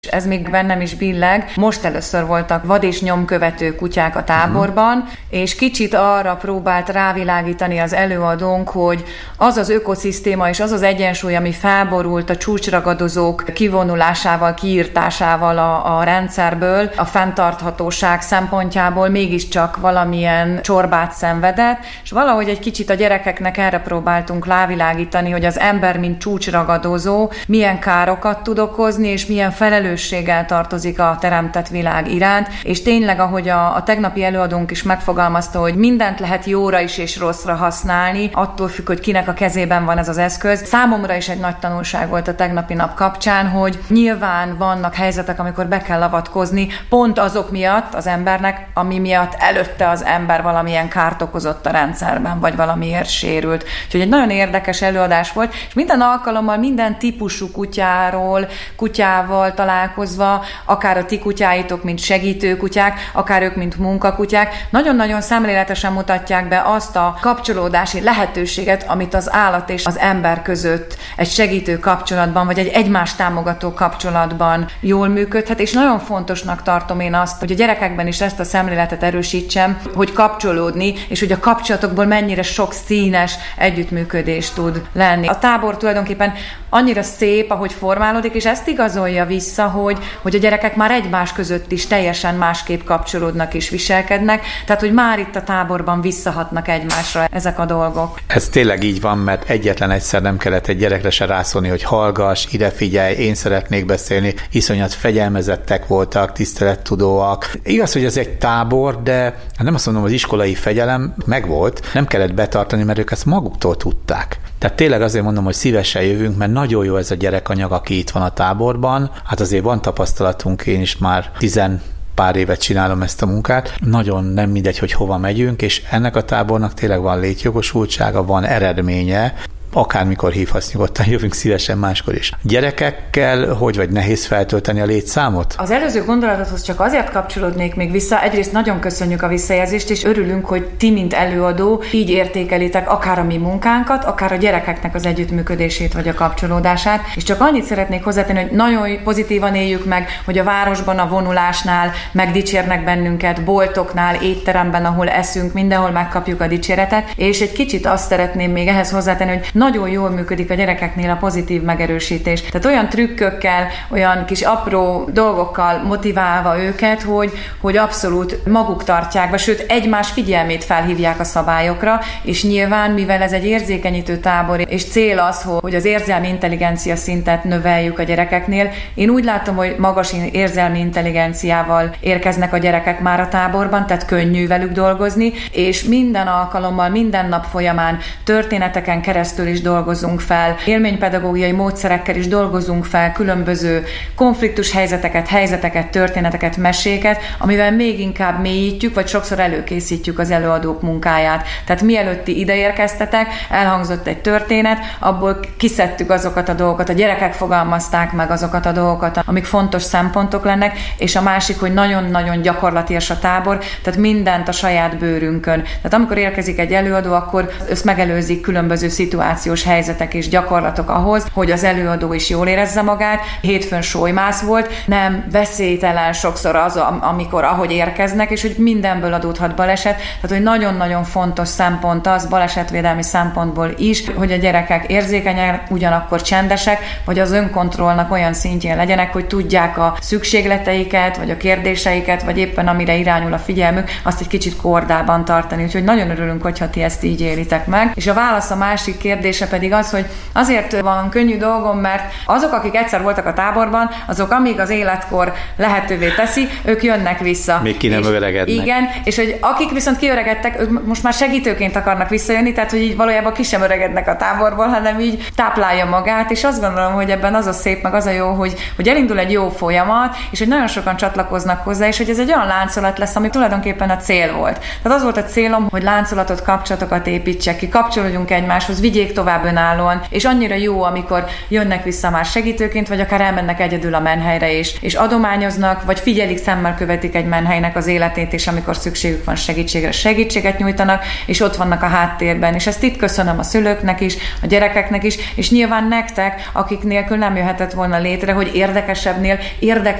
Ez még bennem is billeg. Most először voltak vad- és nyomkövető kutyák a táborban, és kicsit arra próbált rávilágítani az előadónk, hogy az az ökoszisztéma és az az egyensúly, ami felborult a csúcsragadozók kivonulásával, kiirtásával a rendszerből, a fenntarthatóság szempontjából mégiscsak valamilyen csorbát szenvedett, és valahogy egy kicsit a gyerekeknek erre próbáltunk rávilágítani, hogy az ember, mint csúcsragadozó, milyen károkat tud okozni, és milyen felelősséggel tartozik a teremtett világ iránt, és tényleg, ahogy a tegnapi előadónk is megfogalmazta, hogy mindent lehet jóra is és rosszra használni, attól függ, hogy kinek a kezében van ez az eszköz. Számomra is egy nagy tanulság volt a tegnapi nap kapcsán, hogy nyilván vannak helyzetek, amikor be kell avatkozni, pont azok miatt az embernek, ami miatt előtte az ember valamilyen kárt okozott a rendszerben, vagy valamiért sérült. Úgyhogy egy nagyon érdekes előadás volt, és minden alkalommal minden típusú kutyával találkozva, akár a ti kutyáitok, mint segítő kutyák, akár ők, mint munkakutyák, nagyon-nagyon szemléletesen mutatják be azt a kapcsolódási lehetőséget, amit az állat és az ember között egy segítő kapcsolatban, vagy egy egymást támogató kapcsolatban jól működhet, és nagyon fontosnak tartom én azt, hogy a gyerekekben is ezt a szemléletet erősítsem, hogy kapcsolódni, és hogy a kapcsolatokból mennyire sok színes együttműködés tud lenni. A tábor tulajdonképpen annyira szép, ahogy formálódik, és ezt igazolja vissza, hogy a gyerekek már egymás között is teljesen másképp kapcsolódnak és viselkednek, tehát hogy már itt a táborban visszahatnak egymásra ezek a dolgok. Ez tényleg így van, mert egyetlen egyszer nem kellett egy gyerekre se rászólni, hogy hallgass, ide figyelj, én szeretnék beszélni, iszonyat fegyelmezettek voltak, tisztelettudóak. Igaz, hogy ez egy tábor, de nem azt mondom, az iskolai fegyelem megvolt, nem kellett betartani, mert ők ezt maguktól tudták. Tehát tényleg azért mondom, hogy szívesen jövünk, mert nagyon jó ez a gyerekanyag, aki itt van a táborban. Hát azért van tapasztalatunk, én is már pár évet csinálom ezt a munkát. Nagyon nem mindegy, hogy hova megyünk, és ennek a tábornak tényleg van létjogosultsága, van eredménye. Akármikor hívhatsz, nyugodtan jövünk szívesen máskor is. Gyerekekkel hogy vagy nehéz feltölteni a létszámot? Az előző gondolathoz csak azért kapcsolódnék még vissza. Egyrészt nagyon köszönjük a visszajelzést, és örülünk, hogy ti, mint előadó, így értékelitek akár a mi munkánkat, akár a gyerekeknek az együttműködését vagy a kapcsolódását. És csak annyit szeretnék hozzátenni, hogy nagyon pozitívan éljük meg, hogy a városban, a vonulásnál megdicsérnek bennünket, boltoknál, étteremben, ahol eszünk, mindenhol megkapjuk a dicséretet. És egy kicsit azt szeretném még ehhez hozzátenni, hogy nagyon jól működik a gyerekeknél a pozitív megerősítés. Tehát olyan trükkökkel, olyan kis apró dolgokkal motiválva őket, hogy abszolút maguk tartják be, sőt egymás figyelmét felhívják a szabályokra, és nyilván, mivel ez egy érzékenyítő tábor, és cél az, hogy az érzelmi intelligencia szintet növeljük a gyerekeknél, én úgy látom, hogy magas érzelmi intelligenciával érkeznek a gyerekek már a táborban, tehát könnyű velük dolgozni, és minden alkalommal, minden nap folyamán történeteken keresztül is dolgozunk fel, élménypedagógiai módszerekkel is dolgozunk fel különböző konfliktus helyzeteket, történeteket, meséket, amivel még inkább mélyítjük, vagy sokszor előkészítjük az előadók munkáját. Tehát mielőtt ti ide érkeztetek, elhangzott egy történet, abból kiszedtük azokat a dolgokat, a gyerekek fogalmazták meg azokat a dolgokat, amik fontos szempontok lennek, és a másik, hogy nagyon-nagyon gyakorlatias a tábor, tehát mindent a saját bőrünkön. Tehát amikor érkezik egy előadó, akkor ezt megelőzik különböző szituációs helyzetek és gyakorlatok ahhoz, hogy az előadó is jól érezze magát. Hétfőn sólymász volt, nem veszélytelen sokszor az, amikor ahogy érkeznek, és hogy mindenből adódhat baleset. Tehát, hogy nagyon-nagyon fontos szempont az, balesetvédelmi szempontból is, hogy a gyerekek érzékenyek, ugyanakkor csendesek, vagy az önkontrollnak olyan szintjén legyenek, hogy tudják a szükségleteiket, vagy a kérdéseiket, vagy éppen amire irányul a figyelmük, azt egy kicsit kordában tartani. Úgyhogy nagyon örülünk, hogyha ti ezt így élitek meg. És a válasz a másik kérdése pedig az, hogy azért van könnyű dolgom, mert azok, akik egyszer voltak a táborban, azok amíg az életkor lehetővé teszi, ők jönnek vissza. Még ki nem öregednek. Igen, és hogy akik viszont kiöregedtek, ők most már segítőként akarnak visszajönni, tehát hogy így valójában ki sem öregednek a táborból, hanem így táplálja magát, és azt gondolom, hogy ebben az a szép, meg az a jó, hogy elindul egy jó folyamat, és hogy nagyon sokan csatlakoznak hozzá, és hogy ez egy olyan láncolat lesz, ami tulajdonképpen a cél volt. Tehát az volt a célom, hogy láncolatot, kapcsolatokat építsek ki, kapcsolódjunk egymáshoz, vigyék tovább önállóan, és annyira jó, amikor jönnek vissza már segítőként, vagy akár elmennek egyedül a menhelyre is, és adományoznak, vagy figyelik, szemmel követik egy menhelynek az életét, és amikor szükségük van segítségre, segítséget nyújtanak, és ott vannak a háttérben. És ezt itt köszönöm a szülőknek is, a gyerekeknek is, és nyilván nektek, akik nélkül nem jöhetett volna létre, hogy érdekesebbnél